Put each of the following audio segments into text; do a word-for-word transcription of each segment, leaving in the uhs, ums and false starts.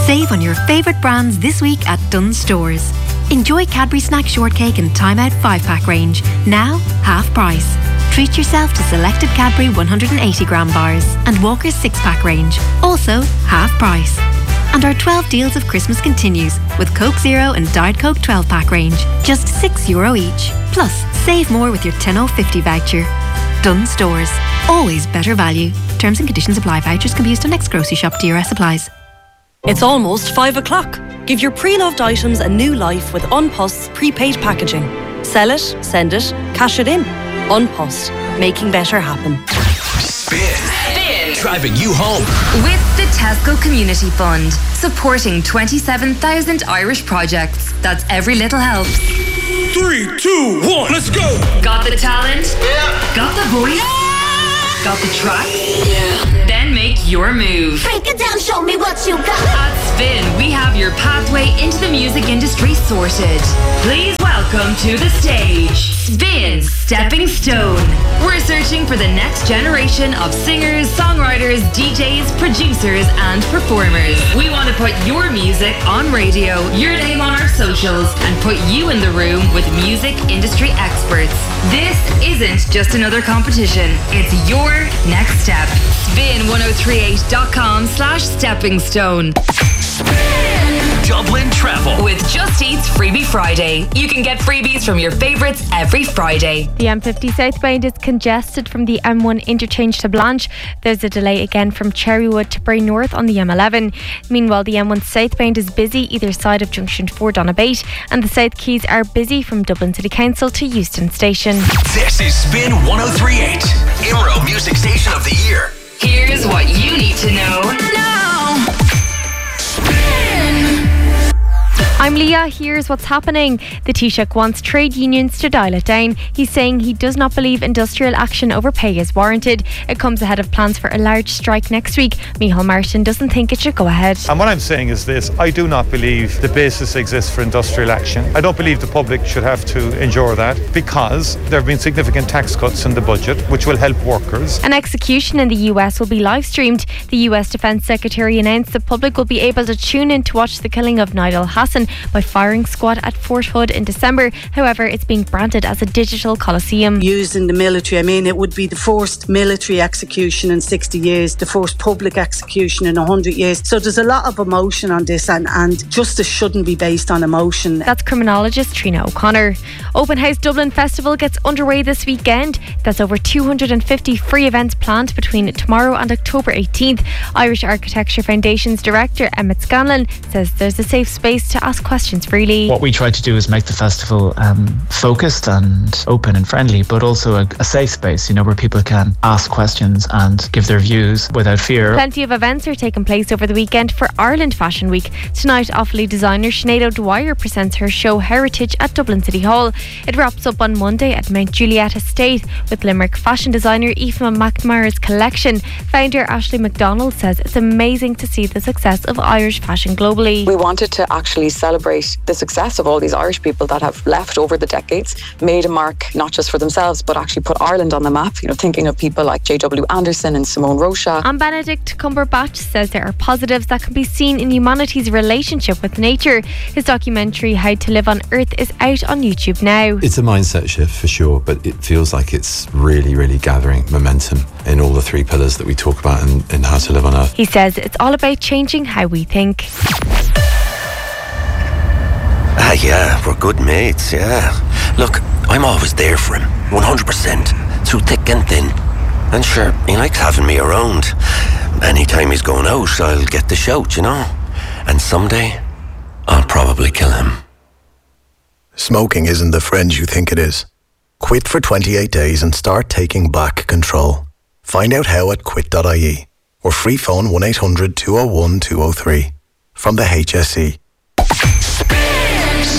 Save on your favourite brands this week at Dunnes Stores. Enjoy Cadbury Snack Shortcake and Time Out five pack range, now half price. Treat yourself to selected Cadbury one hundred eighty gram bars and Walker's six pack range, also half price. And our twelve deals of Christmas continues with Coke Zero and Diet Coke twelve pack range, just six euro each. Plus, save more with your ten oh fifty voucher. Dunnes Stores, always better value. Terms and conditions apply. Vouchers can be used on next grocery shop. D R S applies. It's almost five o'clock. Give your pre-loved items a new life with An Post's prepaid packaging. Sell it, send it, cash it in. An Post, making better happen. Spin. Spin. Driving you home. With the Tesco Community Fund, supporting twenty-seven thousand Irish projects. That's every little helps. Three, two, one, let's go! Got the talent? Yeah. Got the voice? Yeah. Got the track? Yeah. Then make your move. Break it down, show me what you got. At Spin, we have your pathway into the music industry sorted. Please welcome to the stage, Spin Stepping Stone. We're searching for the next generation of singers, songwriters, D Js, producers, and performers. We want to put your music on radio, your name on our socials, and put you in the room with music industry experts. This isn't just another competition, it's your next step. Spin ten thirty-eight dot com slash stepping stone. Dublin Travel with Just Eat's Freebie Friday. You can get freebies from your favourites every Friday. The M fifty southbound is congested from the M one interchange to Blanche. There's a delay again from Cherrywood to Bray North on the M eleven. Meanwhile, the M one southbound is busy either side of Junction four Donabate, and the South Quays are busy from Dublin City Council to Euston Station. This is Spin ten thirty-eight, Imro Music Station of the Year. Here's what you need to know now. I'm Leah, here's what's happening. The Taoiseach wants trade unions to dial it down. He's saying he does not believe industrial action over pay is warranted. It comes ahead of plans for a large strike next week. Micheál Martin doesn't think it should go ahead. And what I'm saying is this: I do not believe the basis exists for industrial action. I don't believe the public should have to endure that, because there have been significant tax cuts in the budget which will help workers. An execution in the U S will be live streamed. The U S Defence Secretary announced the public will be able to tune in to watch the killing of Nigel Hassan by firing squad at Fort Hood in December. However, it's being branded as a digital coliseum. Used in the military, I mean, it would be the first military execution in sixty years, the first public execution in one hundred years. So there's a lot of emotion on this, and, and justice shouldn't be based on emotion. That's criminologist Trina O'Connor. Open House Dublin Festival gets underway this weekend. That's over two hundred fifty free events planned between tomorrow and October eighteenth. Irish Architecture Foundation's director Emmett Scanlon says there's a safe space to ask questions freely. What we try to do is make the festival um, focused and open and friendly, but also a, a safe space, you know, where people can ask questions and give their views without fear. Plenty of events are taking place over the weekend for Ireland Fashion Week. Tonight, Offaly designer Sinead O'Dwyer presents her show Heritage at Dublin City Hall. It wraps up on Monday at Mount Juliet Estate with Limerick fashion designer Aoife McNamara's collection. Founder Ashley McDonald says it's amazing to see the success of Irish fashion globally. We wanted to actually celebrate the success of all these Irish people that have left over the decades, made a mark not just for themselves but actually put Ireland on the map, you know, thinking of people like J W Anderson and Simone Rocha. And Benedict Cumberbatch says there are positives that can be seen in humanity's relationship with nature. His documentary How to Live on Earth is out on YouTube now. It's a mindset shift for sure, but it feels like it's really, really gathering momentum in all the three pillars that we talk about in, in How to Live on Earth. He says it's all about changing how we think. Ah, yeah, we're good mates, yeah. Look, I'm always there for him, one hundred percent, through thick and thin. And sure, he likes having me around. Anytime he's going out, I'll get the shout, you know. And someday, I'll probably kill him. Smoking isn't the friend you think it is. Quit for twenty-eight days and start taking back control. Find out how at quit dot I E or free phone one eight hundred two oh one two oh three from the H S E. Spin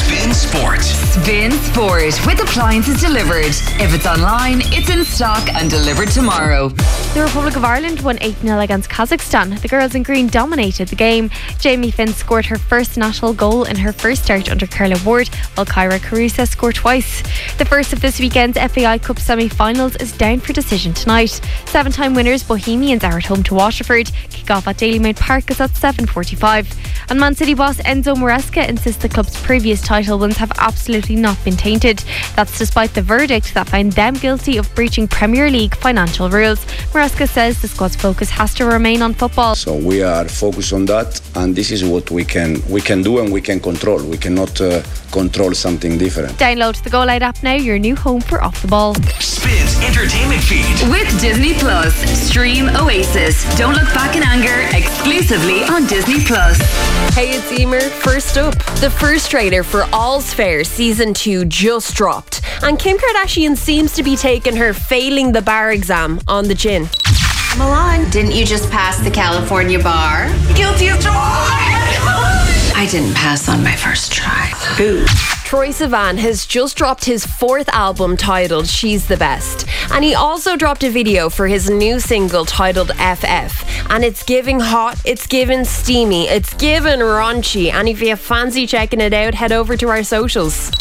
Sport. Spin Sport with appliances delivered. If it's online, it's in stock and delivered tomorrow. The Republic of Ireland won eight nil against Kazakhstan. The girls in green dominated the game. Jamie Finn scored her first national goal in her first start under Carla Ward, while Kyra Carusa scored twice. The first of this weekend's F A I Cup semi-finals is down for decision tonight. Seven-time winners Bohemians are at home to Waterford. Kick-off at Dalymount Park is at seven forty-five. And Man City boss Enzo Maresca insists the club's previous title wins have absolutely not been tainted. That's despite the verdict that found them guilty of breaching Premier League financial rules. Maresca says the squad's focus has to remain on football. So we are focused on that, and this is what we can we can do and we can control. We cannot uh, control something different. Download the Go Loud app now, your new home for Off the Ball. Spins entertainment feed. With Disney Plus, stream Oasis. Don't look back in anger, exclusively on Disney Plus. Hey, it's Emer. First up, the first trailer for All's Fair Season two just dropped, and Kim Kardashian seems to be taking her failing the bar exam on the chin. Milan, didn't you just pass the California bar? Guilty of joy! I didn't pass on my first try. Boo. Troye Sivan has just dropped his fourth album titled She's the Best, and he also dropped a video for his new single titled F F, and it's giving hot, it's giving steamy, it's giving raunchy, and if you fancy checking it out, head over to our socials.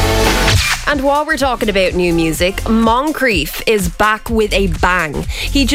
And while we're talking about new music, Moncrief is back with a bang. He just